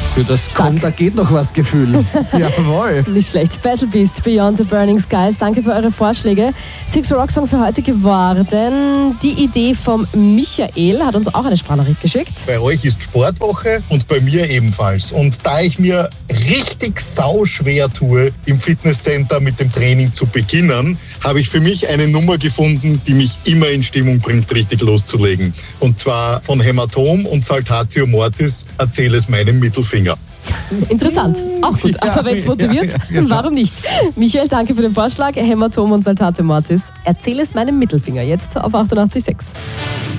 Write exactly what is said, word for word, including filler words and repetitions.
Für das Komm, da geht noch was Gefühl. Jawohl. Nicht schlecht. Battle Beast, Beyond the Burning Skies. Danke für eure Vorschläge. Six Rock Song für heute geworden. Die Idee vom Michael hat uns auch eine Sprachnachricht geschickt. Bei euch ist Sportwoche und bei mir ebenfalls. Und da ich mir richtig sauschwer tue, im Fitnesscenter mit dem Training zu beginnen, habe ich für mich eine Nummer gefunden, die mich immer in Stimmung bringt, richtig loszulegen. Und zwar von Hämatom und Saltatio Mortis, Erzähl es meinem Mittelfinger. Interessant, auch gut, Ja, aber wenn es motiviert, ja, ja, genau. warum nicht? Michael, danke für den Vorschlag. Hämatom und Saltatio Mortis. Erzähl es meinem Mittelfinger, jetzt auf achtundachtzig Komma sechs.